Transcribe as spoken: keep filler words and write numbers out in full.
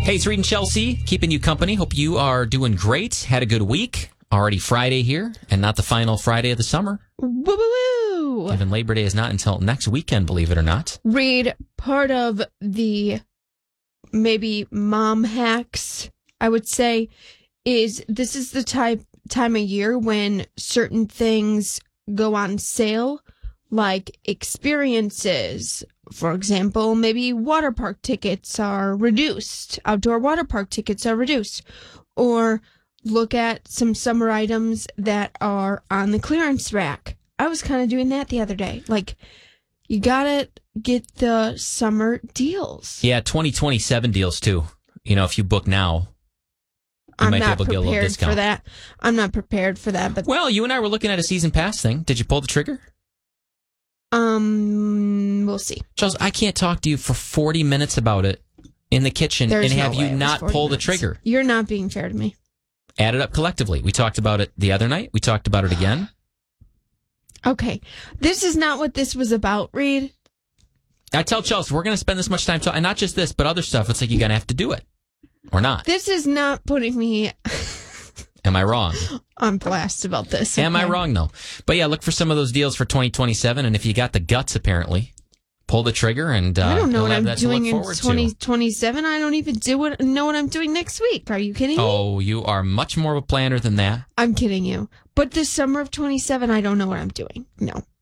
Hey, it's Reed and Chelsea, keeping you company. Hope you are doing great. Had a good week. Already Friday here, and not the final Friday of the summer. Woo-woo-woo. Even Labor Day is not until next weekend, believe it or not. Reed, part of the maybe mom hacks, I would say, is this is the type time of year when certain things go on sale, like experiences. For example, maybe water park tickets are reduced. Outdoor water park tickets are reduced. Or look at some summer items that are on the clearance rack. I was kind of doing that the other day. Like, you gotta get the summer deals. Yeah, twenty twenty-seven deals, too. You know, if you book now, you I'm might be not able to get a little prepared discount. for that. I'm not prepared for that. But Well, you and I were looking at a season pass thing. Did you pull the trigger? um, we'll see. Charles, I can't talk to you for forty minutes about it in the kitchen There's and no have way you it was not forty pull the minutes. trigger. You're not being fair to me. Add it up collectively. We talked about it the other night. We talked about it again. Okay. This is not what this was about, Reed. I tell Chelsea, we're going to spend this much time talking, and not just this, but other stuff. It's like you're going to have to do it. Or not. This is not putting me Am I wrong? on blast about this. Am I okay? wrong, though? But yeah, look for some of those deals for twenty twenty-seven, and if you got the guts, apparently, pull the trigger, and uh, I don't know you'll what have I'm that to look doing in forward to. twenty twenty-seven. I don't even do what, know what I'm doing next week. Are you kidding me? Oh, you are much more of a planner than that. I'm kidding you. But this summer of twenty-seven, I don't know what I'm doing. No.